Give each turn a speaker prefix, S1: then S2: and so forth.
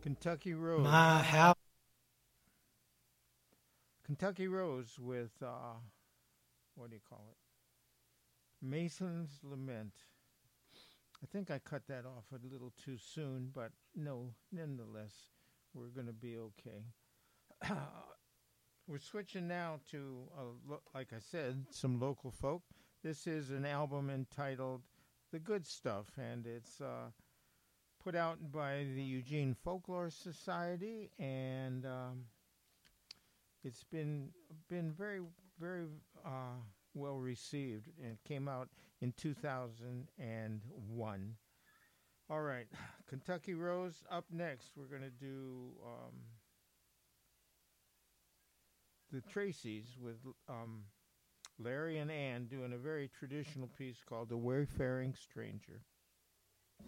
S1: Kentucky Rose.
S2: My house.
S1: Kentucky Rose with, what do you call it? Mason's Lament. I think I cut that off a little too soon, but no, nonetheless, we're going to be okay. We're switching now to, like I said, some local folk. This is an album entitled The Good Stuff, and it's put out by the Eugene Folklore Society, and it's been very, very well received, and it came out in 2001. All right, Kentucky Rose up next. We're going to do the Tracys with Larry and Ann doing a very traditional piece called The Wayfaring Stranger.